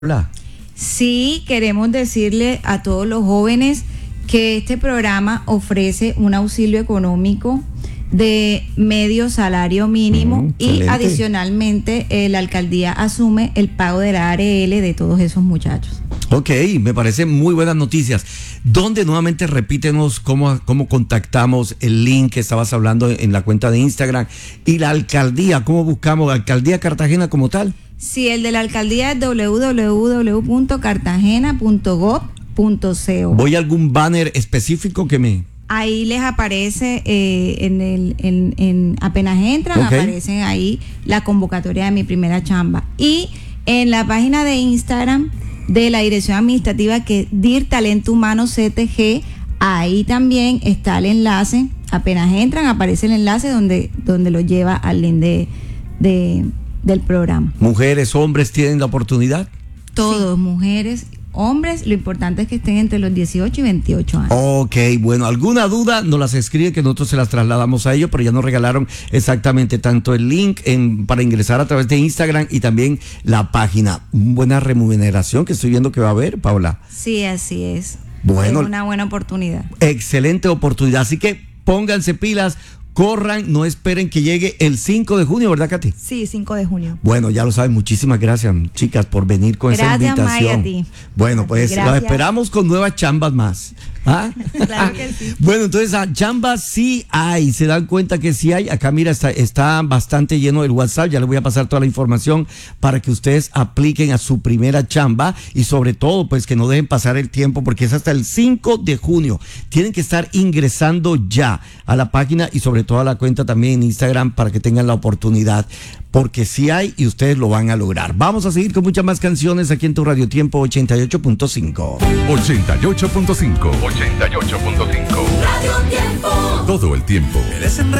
Hola. Sí, queremos decirle a todos los jóvenes que este programa ofrece un auxilio económico de medio salario mínimo y excelente. Adicionalmente la alcaldía asume el pago de la ARL de todos esos muchachos. Ok, me parecen muy buenas noticias. ¿Dónde nuevamente repítenos cómo contactamos el link que estabas hablando en la cuenta de Instagram y la alcaldía? ¿Cómo buscamos alcaldía Cartagena como tal? Sí, el de la alcaldía es www.cartagena.gov.co. ¿Voy a algún banner específico que me...? Ahí les aparece apenas entran, Okay. aparecen ahí la convocatoria de mi primera chamba. Y en la página de Instagram de la dirección administrativa, que es DIR Talento Humano CTG, ahí también está el enlace. Apenas entran, aparece el enlace donde lo lleva al link del programa. ¿Mujeres, hombres tienen la oportunidad? Todos, sí. Mujeres, hombres, lo importante es que estén entre los 18 y 28 años. Ok, bueno, alguna duda nos las escribe que nosotros se las trasladamos a ellos, pero ya nos regalaron exactamente tanto el link para ingresar a través de Instagram y también la página. Buena remuneración que estoy viendo que va a haber, Paula. Sí, así es. Bueno, es una buena oportunidad. Excelente oportunidad, así que pónganse pilas. Corran, no esperen que llegue el 5 de junio, ¿verdad, Katy? Sí, 5 de junio. Bueno, ya lo saben, muchísimas gracias, chicas, por venir con esa invitación. Maya, a ti. Bueno, pues Gracias. los esperamos con nuevas chambas más. ¿Ah? Claro que sí. Bueno, entonces chambas sí hay, se dan cuenta que sí hay. Acá mira, está bastante lleno el WhatsApp, ya les voy a pasar toda la información para que ustedes apliquen a su primera chamba y sobre todo pues que no dejen pasar el tiempo porque es hasta el 5 de junio. Tienen que estar ingresando ya a la página y sobre todo a la cuenta también en Instagram para que tengan la oportunidad, porque sí hay y ustedes lo van a lograr. Vamos a seguir con muchas más canciones aquí en tu Radio Tiempo 88.5. 88.5. 88.5. Radio Tiempo. Todo el tiempo. Eres